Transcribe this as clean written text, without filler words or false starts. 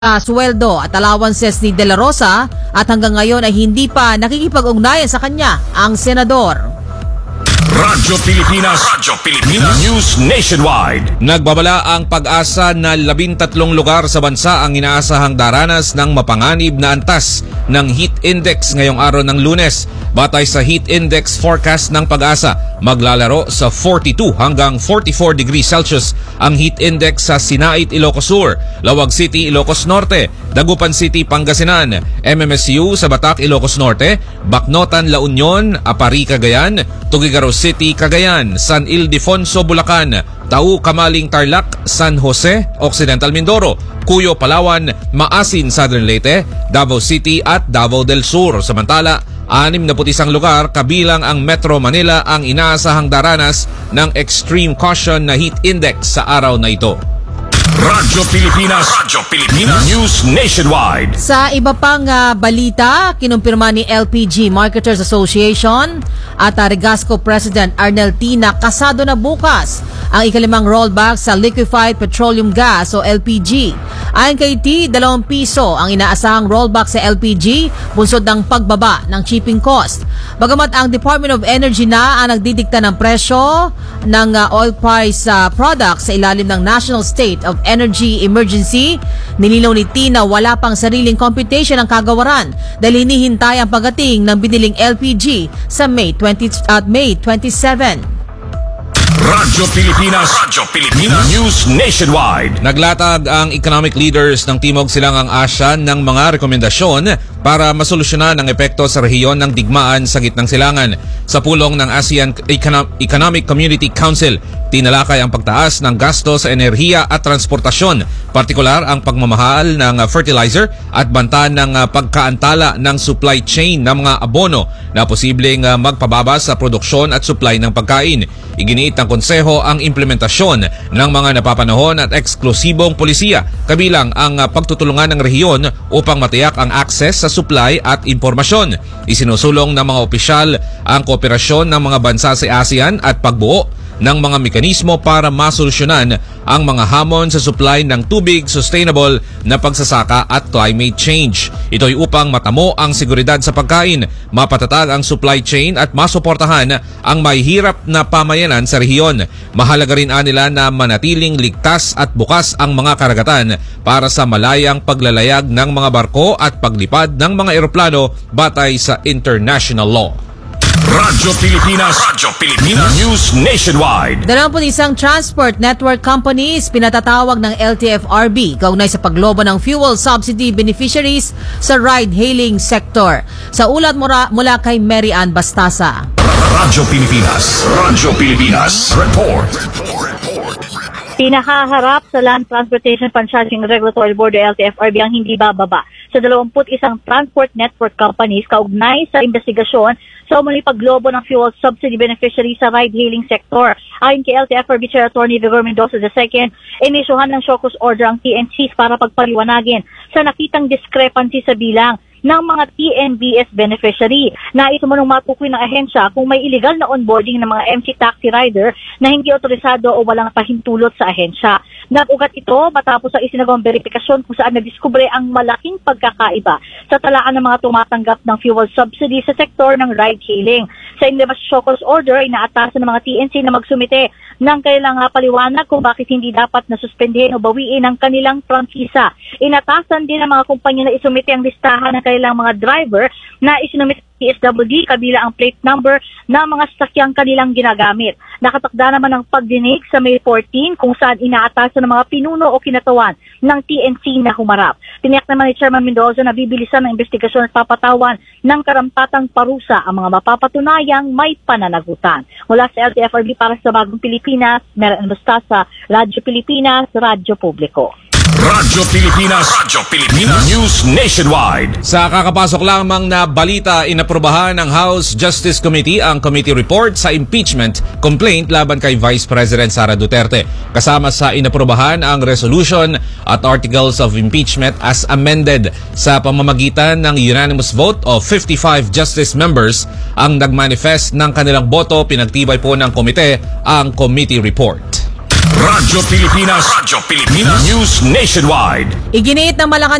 sweldo at allowances ni De La Rosa at hanggang ngayon ay hindi pa nakikipag-ugnayan sa kanya ang senador. Radyo Pilipinas News Nationwide. Nagbabala ang Pag-asa na 13 lugar sa bansa ang inaasahang daranas ng mapanganib na antas ng heat index ngayong araw ng Lunes. Batay sa heat index forecast ng Pag-asa, maglalaro sa 42 hanggang 44 degrees Celsius ang heat index sa Sinait, Ilocos Sur, Lawag City, Ilocos Norte, Dagupan City, Pangasinan, MMSU sa Batac, Ilocos Norte, Bacnotan, La Union, Apari, Cagayan, Tuguegarao City, Cagayan, San Ildefonso, Bulacan, Tau, Kamaling, Tarlac, San Jose, Occidental Mindoro, Cuyo, Palawan, Maasin, Southern Leyte, Davao City at Davao del Sur. Samantala, 61 lugar kabilang ang Metro Manila ang inaasahang daranas ng extreme caution na heat index sa araw na ito. Radyo Pilipinas News Nationwide. Sa iba pang balita, kinumpirma ni LPG Marketers Association at Regasco President Arnel T na kasado na bukas ang ikalimang rollback sa liquefied petroleum gas o LPG. Ayon kay T, 2 piso ang inaasahang rollback sa LPG bunsod ng pagbaba ng shipping cost. Bagamat ang Department of Energy na ang nagdidikta ng presyo ng oil price products sa ilalim ng National State of Energy Emergency, nilinaw ni T na wala pang sariling computation ang kagawaran dahil hinihintay ang pagdating ng biniling LPG sa May 27. Radyo Pilipinas News Nationwide. Naglatag ang economic leaders ng Timog Silangang Asya ng mga rekomendasyon para masolusyonan ang epekto sa rehiyon ng digmaan sa gitnang silangan. Sa pulong ng ASEAN Economic Community Council, tinalakay ang pagtaas ng gasto sa enerhiya at transportasyon, partikular ang pagmamahal ng fertilizer at banta ng pagkaantala ng supply chain ng mga abono na posibleng magpababa sa produksyon at supply ng pagkain. Iginiit ng konseho ang implementasyon ng mga napapanahon at eksklusibong polisiya, kabilang ang pagtutulungan ng rehiyon upang matiyak ang akses sa supply at impormasyon. Isinusulong ng mga opisyal ang kooperasyon ng mga bansa sa ASEAN at pagbuo ng mga mekanismo para masolusyonan ang mga hamon sa supply ng tubig, sustainable na pagsasaka at climate change. Ito'y upang matamo ang seguridad sa pagkain, mapatatag ang supply chain at masuportahan ang mahihirap na pamayanan sa rehiyon. Mahalaga rin nila na manatiling ligtas at bukas ang mga karagatan para sa malayang paglalayag ng mga barko at paglipad ng mga eroplano batay sa international law. Radyo Pilipinas News Nationwide. 21 transport network companies pinatatawag ng LTFRB kaugnay sa paglobo ng fuel subsidy beneficiaries sa ride-hailing sector. Sa ulat mula kay Mary Ann Bastasa. Radyo Pilipinas Report. Pinakaharap sa Land Transportation Pancharging Regulatory Board o LTFRB ang hindi bababa sa 21 transport network companies kaugnay sa investigasyon sa umano'y paglobo ng fuel subsidy beneficiary sa ride-hailing sector. Ayon kay LTFRB Chair Attorney Vigor Mendoza II, inisyuhan ng show cause order ang TNCs para pagpaliwanagin sa nakitang discrepancy sa bilang ng mga TNBS beneficiary na ito manong matukoy ng ahensya kung may illegal na onboarding ng mga MC taxi rider na hindi otorisado o walang pahintulot sa ahensya. Nag-ugat ito matapos ang isinagawang verifikasyon kung saan nadiskubre ang malaking pagkakaiba sa talaan ng mga tumatanggap ng fuel subsidy sa sektor ng ride-hailing. Sa inilabas show cause order, inaatasan ng mga TNC na magsumite ng kanilang paliwanag kung bakit hindi dapat na suspendihin o bawiin ang kanilang prangkisa. Inatasan din ng mga kumpanya na isumite ang listahan ng kanilang mga driver na isinumite PSWD kabila ang plate number ng mga sasakyang kanilang ginagamit. Nakatakda naman ang pagdinig sa May 14 kung saan inaatasan ng mga pinuno o kinatawan ng TNC na humarap. Tiniyak naman ni Chairman Mendoza na bibilisan ng investigasyon at papatawan ng karampatang parusa ang mga mapapatunayang may pananagutan. Mula sa LTFRB para sa Bagong Pilipinas, Mary Ann Bastasa, Radyo Pilipinas, Radyo Publiko. Radyo Pilipinas News Nationwide. Sa kakapasok lamang na balita, inaprubahan ng House Justice Committee ang committee report sa impeachment complaint laban kay Vice President Sara Duterte. Kasama sa inaprubahan ang resolution at articles of impeachment as amended. Sa pamamagitan ng unanimous vote of 55 justice members ang nagmanifest ng kanilang boto, pinagtibay po ng komite ang committee report. Radyo Pilipinas. Radyo Pilipinas. News Nationwide. Iginiit ng Malacanang